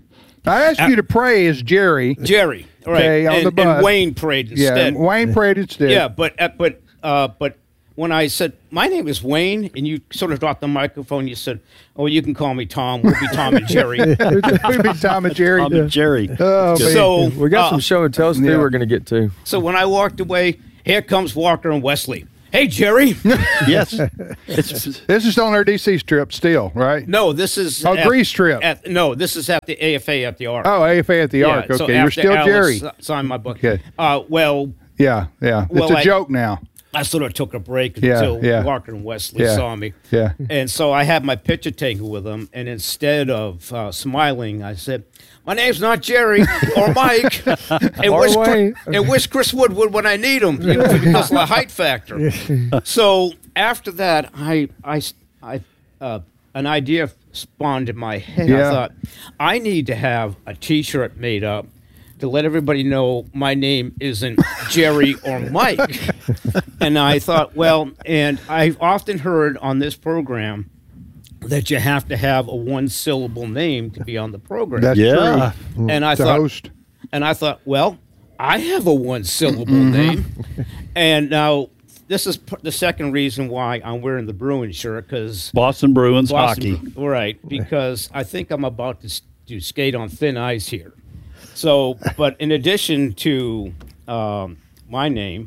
I asked you to pray as Jerry. Jerry, right, Okay, on and, the bus. and Wayne prayed instead. Yeah, Wayne prayed instead. Yeah, but uh, but uh, but when I said my name is Wayne, and you sort of dropped the microphone, you said, "Oh, you can call me Tom. We'll be Tom and Jerry." We'll be Tom and Jerry. Tom and Jerry. Oh, man. So We got uh, some show and tells too yeah. we're going to get to. So when I walked away, here comes Walker and Wesley. Hey, Jerry. Yes. This is on our D C trip still, right? No, this is Oh, at- Greece trip. At, no, this is at the A F A at the Ark. Oh, A F A at the Yeah, Ark. Okay, so you're after still Alice Jerry. si- Signed my book. Okay. Uh, well, Yeah, yeah. Well, it's a I- joke now. I sort of took a break Yeah, until yeah. Walker and Wesley Yeah, saw me. yeah. And so I had my picture taken with them, and instead of uh, smiling, I said, "My name's not Jerry or Mike, and, Or where's Wayne." Chris, and where's Chris Woodward when I need him?" You know, because of the height factor. So after that, I, I, I, uh, an idea spawned in my head. Yeah. I thought, I need to have a T-shirt made up to let everybody know my name isn't Jerry or Mike. And I thought, well, and I've often heard on this program that you have to have a one-syllable name to be on the program. That's Yeah. true. and I The thought, host. and I thought, well, I have a one-syllable Mm-hmm. name, and now this is p- the second reason why I'm wearing the Bruins shirt because Boston Bruins Boston- hockey. right? Because I think I'm about to, s- to skate on thin ice here. So, but in addition to um, my name,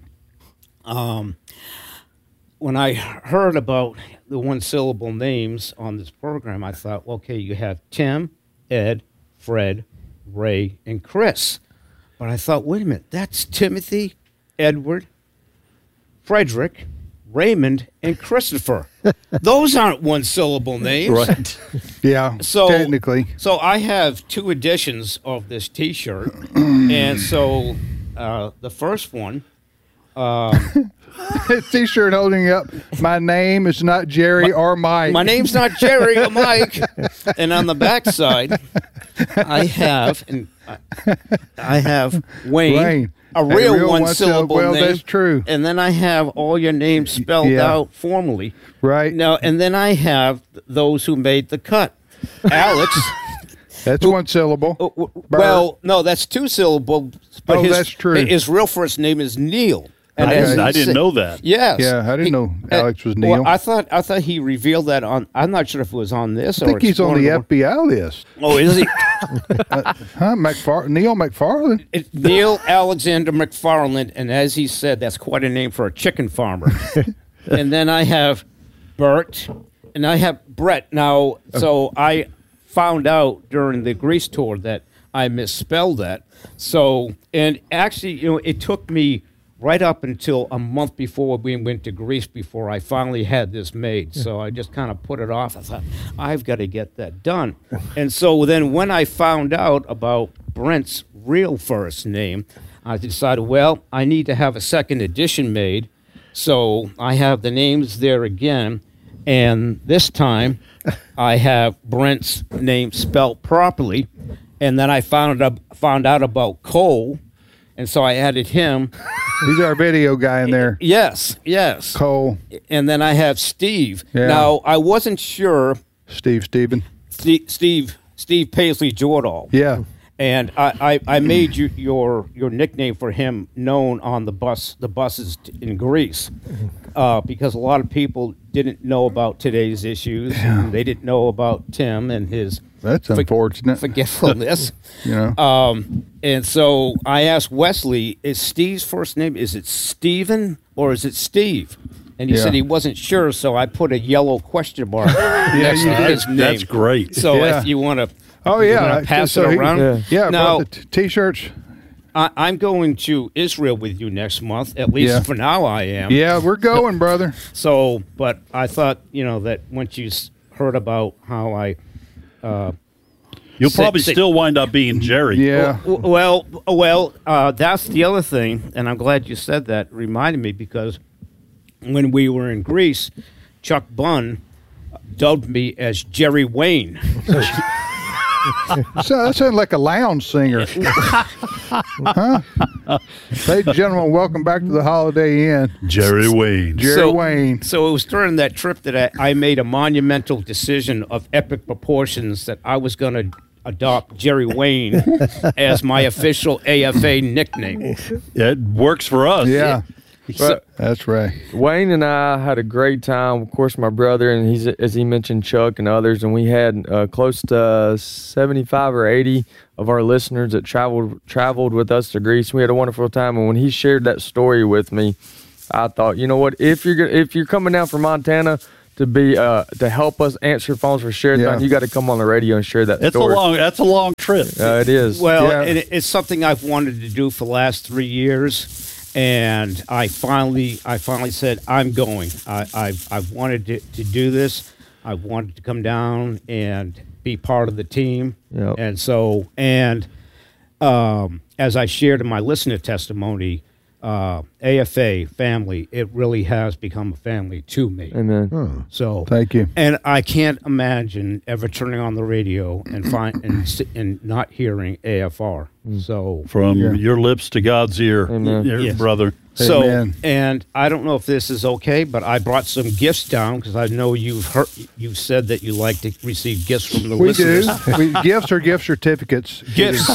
um, when I heard about the one-syllable names on this program, I thought, okay, you have Tim, Ed, Fred, Ray, and Chris. But I thought, wait a minute, that's Timothy, Edward, Frederick, Raymond, and Christopher. Those aren't one-syllable names. Right. Yeah, So technically. so I have two editions of this T-shirt, and so uh, the first one, um, T-shirt holding up. My name is not Jerry or Mike. my name's not Jerry or Mike, and on the back side, I have and I, I have Wayne, Wayne. a A real, real one-syllable one-syllable- well, name. that's true. And then I have all your names spelled Yeah. out formally. Right. Now, and then I have those who made the cut. Alex. That's one syllable. Bird. Well, no, that's two syllables. But Oh, his, that's true. His real first name is Neil. I as didn't- he I didn't said- know that. Yes. Yeah, I didn't know uh, Alex was well, Neil. I thought I thought he revealed that on. I'm not sure if it was on this I or think he's it's on one the of F B I list. Oh, is he? uh, huh? McFar- Neil McFarland. It's Neil Alexander McFarland, and as he said, that's quite a name for a chicken farmer. And then I have Bert, and I have Brett. Now, so I found out during the Greece tour that I misspelled that. So, and actually, you know, it took me right up until a month before we went to Greece before I finally had this made. So I just kind of put it off. I thought, I've got to get that done. And so then when I found out about Brent's real first name, I decided, well, I need to have a second edition made. So I have the names there again. And this time I have Brent's name spelled properly. And then I found out, found out about Cole. And so I added him. He's our video guy in there. Yes, yes. Cole. And then I have Steve. Yeah. Now, I wasn't sure. Steve Steven. Steve Steve, Steve Paisley Jordahl. Yeah. And I, I, I made you, your your nickname for him known on the bus the buses t- in Greece, uh, because a lot of people didn't know about today's issues. Yeah. And they didn't know about Tim and his That's unfortunate. forgetfulness. You know. Um, and so I asked Wesley, is Steve's first name, is it Steven or is it Steve? And he Yeah. said he wasn't sure, so I put a yellow question mark next you to did. his name. That's great. So Yeah. if you want to Oh you yeah. wanna pass So it he- around. Yeah. yeah Now, brought the t- t-shirts. I, I'm going to Israel with you next month. At least Yeah. for now, I am. Yeah, we're going, brother. So, but I thought, you know, that once you s- heard about how I, uh, You'll Say- probably say- still wind up being Jerry. Yeah. w- well, well, uh, that's the other thing, and I'm glad you said that. Reminded me because when we were in Greece, Chuck Bunn dubbed me as Jerry Wayne. So that sounds like a lounge singer. Huh? Ladies and gentlemen, welcome back to the Holiday Inn. Jerry Wayne. Jerry so, Wayne. So it was during that trip that I, I made a monumental decision of epic proportions that I was going to adopt Jerry Wayne as my official A F A nickname. It works for us. Yeah. So, That's right. Wayne and I had a great time. Of course, my brother, and he's, as he mentioned, Chuck and others, and we had uh, close to seventy-five or eighty of our listeners that traveled traveled with us to Greece. We had a wonderful time, and when he shared that story with me, I thought, you know what? If you're if you're coming down from Montana to be uh, to help us answer phones for Sherathon, Yeah. you got to come on the radio and share that It's story. a long. That's a long trip. Uh, it is. Well, Yeah. and it, it's something I've wanted to do for the last three years. And I finally, I finally said, I'm going. I, I've, I've wanted to, to do this. I wanted to come down and be part of the team. Yep. And so, and um, as I shared in my listener testimony, uh, A F A family, it really has become a family to me. Amen. So Thank you. And I can't imagine ever turning on the radio and find and si- and not hearing A F R. So From Yeah. your lips to God's ear, Amen. your Yes. brother. So, Amen. and I don't know if this is okay, but I brought some gifts down because I know you've heard, you've said that you like to receive gifts from the We do. listeners. We, gifts or gift certificates. Gifts.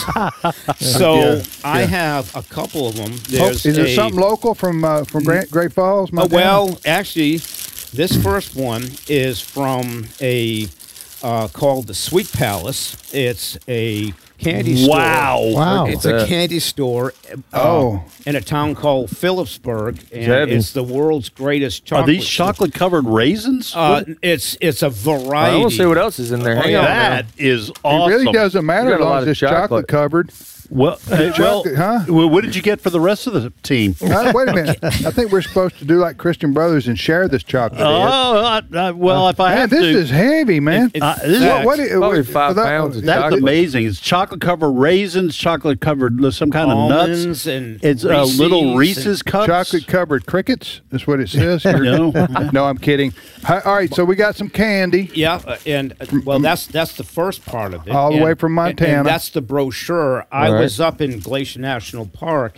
So Yeah, I yeah. have a couple of them. Oh, There's is it a- something local from uh, from Great, Great Falls, Uh, Montana? well, actually, this first one is from a uh, called the Sweet Palace. It's a candy store. Wow. Wow. It's a candy store. Uh, Oh. in a town called Phillipsburg, and heavy. it's the world's greatest Are chocolate. these store. chocolate covered raisins? Uh, it's it's a I variety. want to see what else is in there. Oh, Hang yeah. on. that is It awesome. really doesn't matter You as got a long lot as of it's chocolate, chocolate. covered. Well, uh, well, Chocolate, huh? well, what did you get for the rest of the team? Uh, wait a minute. I think we're supposed to do like Christian Brothers and share this chocolate. Oh, Ed. I, I, well, if I Man, have this to, is heavy, man. It- Uh, this is- What- what- Probably what- five that- pounds of that's chocolate. amazing. It's chocolate covered raisins, chocolate covered some kind of Almonds nuts. and It's uh, little Reese's Reese's cups. Chocolate covered crickets. That's what it says. here. No. No, I'm kidding. Hi- All right, so we got some candy. Yeah, uh, and uh, well, that's that's the first part of it. All the And- way from and- Montana. And that's the brochure. I All right. was up in Glacier National Park,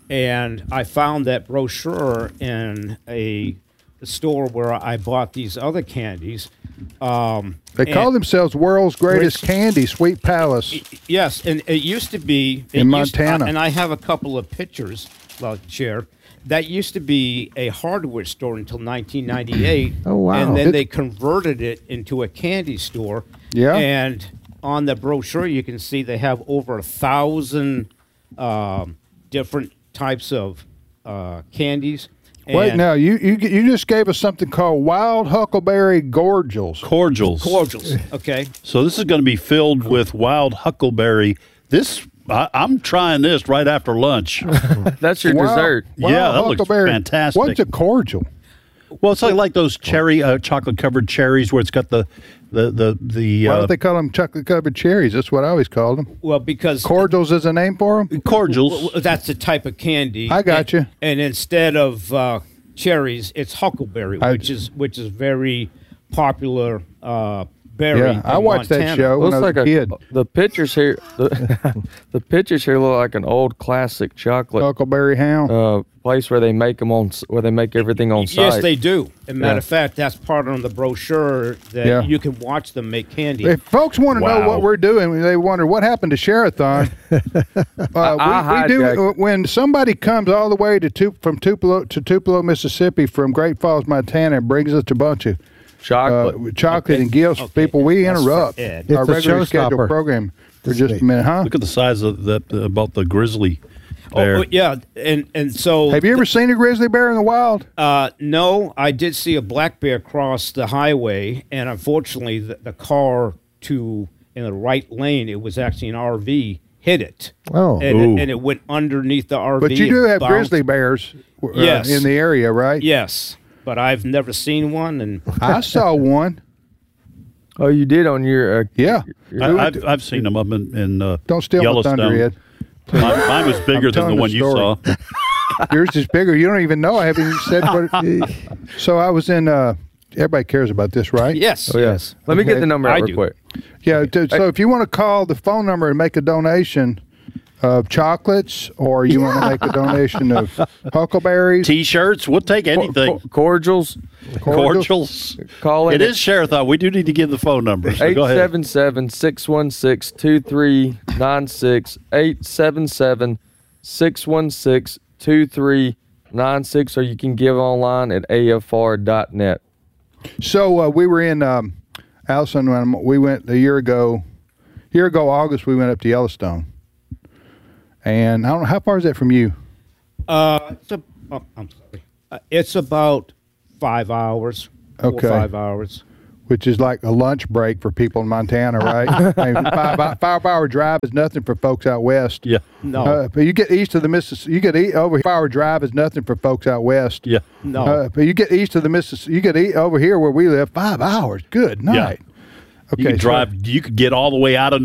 and I found that brochure in a store where I bought these other candies. Um, They call and- themselves world's greatest candy, Sweet Palace. Yes, and it used to be it In used- Montana. uh, and I have a couple of pictures, well, Chair. That used to be a hardware store until nineteen ninety-eight. Oh, wow. And then It- they converted it into a candy store. Yeah. And on the brochure, you can see they have over a thousand um, different types of uh, candies. Wait, And now you, you you just gave us something called Wild Huckleberry Gorgels. Cordials. cordials. Okay. So this is going to be filled with wild huckleberry. This I, I'm trying this right after lunch. That's your Wild- dessert. Wild Yeah, that looks Huckleberry. fantastic. What's a cordial? Well, it's like like those cherry uh, chocolate covered cherries where it's got the the the the Why uh, don't they call them chocolate covered cherries? That's what I always called them. Well, because Cordials is a name for them. cordials. Well, that's the type of candy. I got and, you. And instead of uh, cherries, it's huckleberry, I- which is which is very popular uh, berry. Yeah, I in watched that Montana. show when I Looks was like a a, kid. the pictures here. The, the pictures here look like an old classic chocolate Huckleberry Hound. uh, place where they make them on s- where they make everything on site. Yes, they do. As a matter Yeah. of fact, that's part of the brochure that Yeah. you can watch them make candy. If folks want to know Wow. what we're doing, they wonder what happened to Sherathon. uh, I we, we do hijacked- when somebody comes all the way to Tu- from Tupelo to Tupelo, Mississippi, from Great Falls, Montana, and brings us a bunch of chocolate, uh, chocolate Okay. and gifts for Okay. people. We That's for interrupt Ed. our It's a regular scheduled showstopper. program for This just week. a minute, huh? Look at the size of that uh, about the grizzly oh, bear. oh, yeah, and and so Have you ever seen a grizzly bear in the wild? Uh, no, I did see a black bear cross the highway, and unfortunately, the, the car to in the right lane, it was actually an R V, hit it. Oh. and, Ooh. it, and it went underneath the R V. But you do and have bounced- grizzly bears uh, Yes. in the area, right? Yes, but I've never seen one, and I saw one. Oh, you did on your. Uh, Yeah. I, I've, I've seen them up in, in uh, Don't steal my Yellowstone. thunder, Ed. Mine, mine was bigger than telling the the one you saw. story. Yours is bigger. You don't even know. I haven't even said what. It, so I was in uh, everybody cares about this, right? Yes. Oh, yes. Let me Okay. get the number out I real do. quick. Yeah. t- So if you want to call the phone number and make a donation of chocolates, or you want to make a donation of huckleberries, T-shirts, we'll take anything. Co- cordials. Cordials. Call in It is Sherathon. We do need to give the phone number. So go ahead. eight seven seven, six one six, two three nine six, eight seven seven, six one six, two three nine six, or you can give online at A F R dot net. So uh, we were in um, Allison when we went a year ago. Year ago, August, we went up to Yellowstone, and I don't know how far is that from you. Uh, it's a, oh, I'm sorry. Uh, it's about five hours. four or Okay. five hours. Which is like a lunch break for people in Montana, right? I mean, five, five hour drive is nothing for folks out west. Yeah. No. Uh, but you get east of the Mississippi, you get e- over five hour drive is nothing for folks out west. Yeah. No. Uh, but you get east of the Mississippi, you get e- over here where we live, five hours. Good night. You Okay, could so- drive. You could get all the way out of